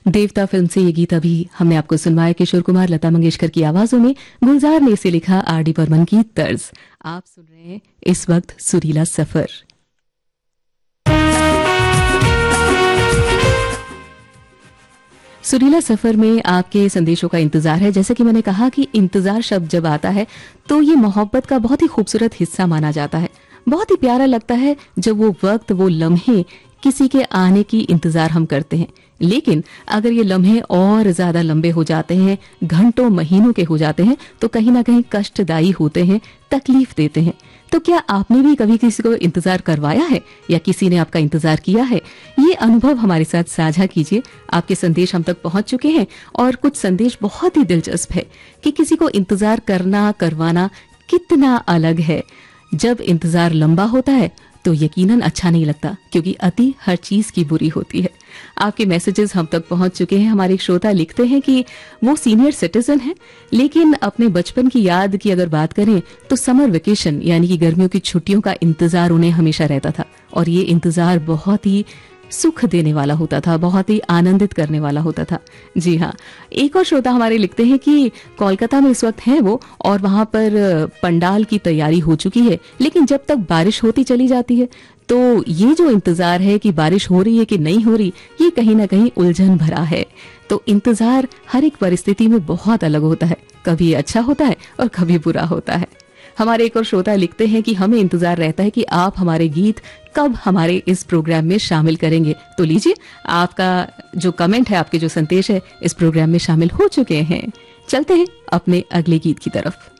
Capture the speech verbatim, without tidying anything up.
देवता फिल्म से ये गीत अभी हमने आपको सुनवाया किशोर कुमार लता मंगेशकर की आवाजों में। गुलजार ने इसे लिखा आर डी बर्मन की तर्ज। आप सुन रहे हैं इस वक्त सुरीला सफर। सुरीला सफर में आपके संदेशों का इंतजार है। जैसे कि मैंने कहा कि इंतजार शब्द जब आता है तो ये मोहब्बत का बहुत ही खूबसूरत हिस्सा माना जाता है। बहुत ही प्यारा लगता है जब वो वक्त, वो लम्हे किसी के आने की इंतजार हम करते हैं। लेकिन अगर ये लम्हे और ज्यादा लंबे हो जाते हैं, घंटों महीनों के हो जाते हैं, तो कहीं ना कहीं कष्टदायी होते हैं, तकलीफ देते हैं। तो क्या आपने भी कभी किसी को इंतजार करवाया है या किसी ने आपका इंतजार किया है? ये अनुभव हमारे साथ साझा कीजिए। आपके संदेश हम तक पहुंच चुके हैं और कुछ संदेश बहुत ही दिलचस्प है कि किसी को इंतजार करना, करवाना कितना अलग है। जब इंतजार लंबा होता है तो यकीनन अच्छा नहीं लगता, क्योंकि अति हर चीज की बुरी होती है। आपके मैसेजेस हम तक पहुंच चुके हैं। हमारे एक श्रोता लिखते हैं कि वो सीनियर सिटीजन हैं, लेकिन अपने बचपन की याद की अगर बात करें तो समर वेकेशन यानी कि गर्मियों की छुट्टियों का इंतजार उन्हें हमेशा रहता था। और ये इंतजार बहुत ही सुख देने वाला होता था, बहुत ही आनंदित करने वाला होता था। जी हाँ, एक और श्रोता हमारे लिखते हैं कि कोलकाता में इस वक्त हैं वो और वहां पर पंडाल की तैयारी हो चुकी है, लेकिन जब तक बारिश होती चली जाती है तो ये जो इंतजार है कि बारिश हो रही है कि नहीं हो रही, ये कहीं ना कहीं उलझन भरा है। तो इंतजार हर एक परिस्थिति में बहुत अलग होता है, कभी अच्छा होता है और कभी बुरा होता है। हमारे एक और श्रोता लिखते हैं कि हमें इंतजार रहता है कि आप हमारे गीत कब हमारे इस प्रोग्राम में शामिल करेंगे। तो लीजिए, आपका जो कमेंट है, आपके जो संदेश है, इस प्रोग्राम में शामिल हो चुके हैं। चलते हैं अपने अगले गीत की तरफ।